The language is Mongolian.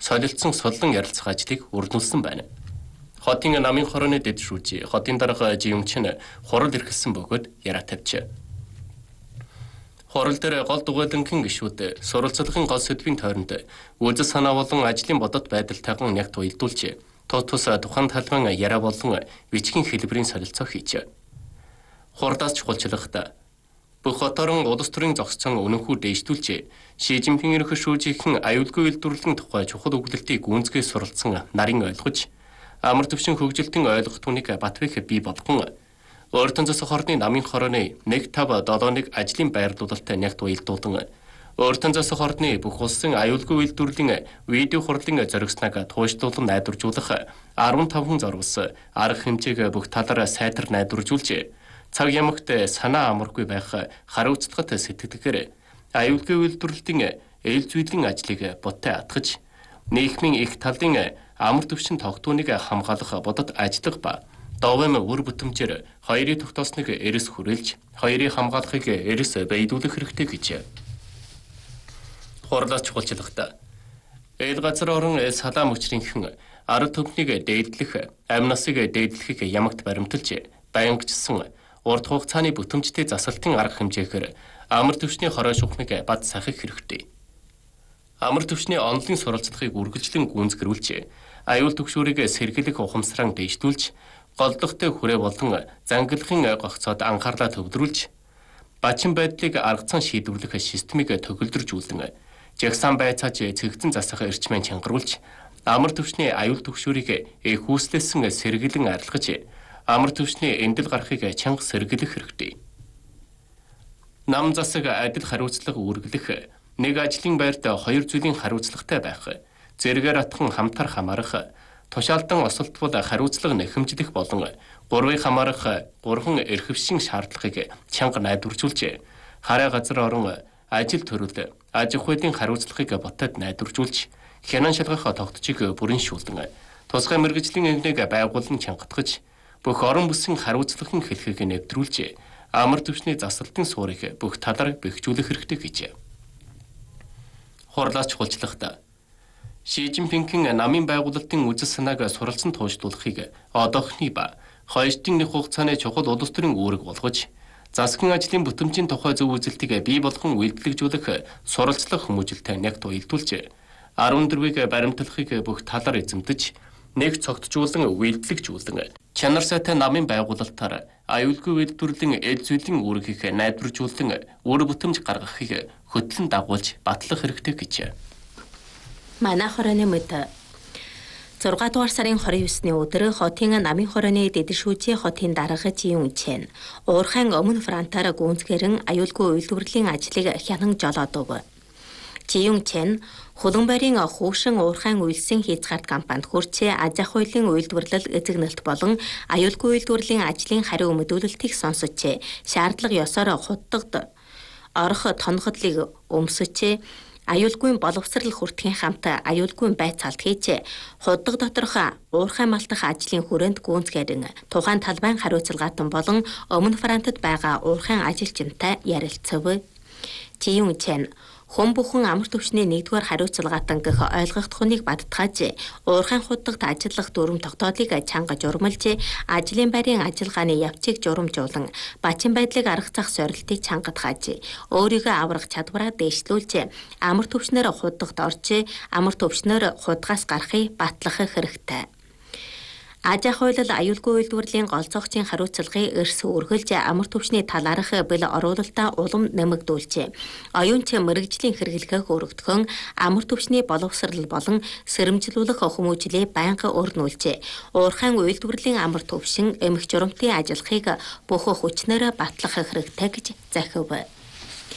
солилцсон солон ярилцах ажлыг үргэлжлүүлсэн байна. Хотын намын хорооны дэд шүүжи хотын дарга Жиюнчин хурал эрхэлсэн бөгөөд яриа тавьжээ. Хурал дээр гол дугуйлангийн гишүүд суралцлагын гол сэдвийн тойронд үзэл санаа болон ажлын бодот байдалтайхан нягт уялдуулж тус тухайн талбайн яриа болон бичгийн хэлбэрийн солилцоо хийжээ. Хурдаас чухалчлахад бүх хоторон улс төрийн зогсцон өнөхүү дээшлүүлж Ши Жинпин ерөнхий шүүжийнхэн аюулгүй үйлдвэрлэлийн тухай чухал өгүүлэлтийг гүнзгий суралцсан нарийн ойлгож амар төвшин хөгжилтийн ойлгох түүнийг Батбэх бий болгон Өөртөн засаг хорны намын хорооны 1-5-7-1 ажлын байрлуулалтад нягт уялдуулан Өөртөн засаг хорны бүх улсын аюулгүй үйлдвэрлэлийн видео хурлын зоригсныг туушдуулан найдваржуулах 15 хүн зориулсан арга хэмжээг бүх талаараа сайтар найдваржуулж цаг ямагт санаа амаргүй байх хариуцлагат сэтгэдгээр аюулгүй үйлдвэрлэлийн ээлжүүлэн ажлыг бутаа атгаж нийгмийн их талын амар төвшин тогтооныг хамгаалах бодод ажиллах ба Довэм үр бүтэмжээр хоёрын тогтоосныг эрэс хүрээлж, хоёрын хамгаалахыг эрэс байдуулах хэрэгтэй гэж. Хурлаас чухалчлахдаа ээл газар орон салаа мөчрийнхэн ард түмнийг дээдлэх, амь насыг дээдлэхийг ямагт баримталж, баянгчсан урт хугацааны бүтэмжтэй засалтын арга хэмжээгээр амар төвшний хорой шухныг бад сахих хэрэгтэй. Амар төвшний онлын суралцлагыг үргэлжлэн гүйцэтгүүлж, аюул түгшүүрийг сэргэлэх ухамсараа дэвшүүлж, голдохтой хүрээ болон зангилахын гогцоод анхаарлаа төвлөрүүлж, бачин байдлыг аргацсан шийдвэрлэх системийг төгөлдржүүлэн, жагсаан байцааж цэгцэн засах эрчмээ чангаруулж, амар төвшний аюул түгшүүрийг хүүслэсэн сэргэлэн арилгаж, амар төвшний эндэл гарахыг чанга сэргэлэх хэрэгтэй. Нам засаг адил хариуцлага үүргэлэх, нэг ажлын байрт хоёр зүйлийн хариуцлагатай байх, зэрэгээр атхан хамтар хамаарах, тушаалтан осолтвол хариуцлага нэхэмжлэх болон гурвыг хамаарах гурван эрхэвшин шаардлагыг чанга найдваржуулж, хараа газар орон ажил төрөл, аж ахуйн хариуцлагыг ботод найдваржуулж, хянан шалгах тогтцыг бүрэн шүүлэн, тусгай мэргэжлийн эвнийг байгуулан чангатгаж, бүх орон бүсийн хариуцлагын хэлхийг нэвтрүүлж, амар төвшний засалтын суурийг бүх талаар бэхжүүлэх хэрэгтэй гэж. Хурлаас чухалчлахдаа Ши Жинпингийн намын байгуулалтын үзэл санааг суралцсан туушлуулахыг одоохны ба хоёрын нэг хугацааны чухал улс төрийн үүрэг болгож, засгийн ажлын бүтэмжийн тухай зөв үзэлтийг бий болгон үйлдэлжүүлэх суралцлах хүмүүжлтэй нягт уялдуулж, 14-ийг баримтлахыг бүх талаар эзэмдэж, нэг цогтжуулан үйлдэлжүүлэн, чанар сайтай намын байгуулалтаар аюулгүй үйлдвэрлэлийн эл зүйлийн үүргийг найдваржуулан үр бүтэмж гаргахыг хөтлөн дагуулж батлах хэрэгтэй гэж. Манай хорооны мэд 6 дугаар сарын 29-ны өдөр хотын намын хорооны дэд шүүжийн хотын дарга Жиюнчин уурхайн өмнө фронтаар гүнзгэрэн аюулгүй үйлдвэрлэлийн ажлыг хянан жолоодов. Жиюнчин Хуланбайрын хүүшин уурхайн үйлсэн хийцгаард компанид хүрчээ аж ахуйлын үйлдвэрлэл эзэгнэлт болон аюулгүй үйлдвэрлэлийн ажлын хариу мэдүүлэлтийг сонсож, шаардлага ёсоор худдагд орох тоногдлыг өмсөж, аюулгүй боловсрал хүртгэхийн хамт аюулгүй байцаалт хийж, худдаг доторх уурхай малтах ажлын хүрээнд гүйцэтгэрэн тухайн талбайн хариуцлагаатан болон өмнө фронтод байгаа уурхайн ажилчинтай ярилцав. Жиюнчин хүн бүхэн амар төвшний 1-р хариуцлагаатан гэх ойлгогдохыг баттгааж, уурхайн худдагт ажиллах дүрм тогтоолыг чанга журмалж, ажлын байрын ажиллагааны явцыг журамжуулан, бачин байдлыг аргацах сорилтыг чангадгааж, өөрийгөө аврах чадвараа дээшлүүлж, амар төвшнөр худдагт орж, амар төвшнөр худгаас гарахыг батлах хэрэгтэй. Аж ахуйлал аюулгүй үйлдвэрлэлийн гол зохицын хариуцлагыг эрс үргэлж амар төвшний талаарх бэл оруулалтаа улам нэмэгдүүлж, оюунч мэргэжлийн хэрэглэхийг өргөдгөн амар төвшний боловсрал болон сэрэмжлүүлэх хүмүүжлийг байнга өрнүүлж, уурхайн үйлдвэрлэлийн амар төвшин эмх журамтын ажиллахыг бүх хүчнээр батлах хэрэгтэй гэж захив.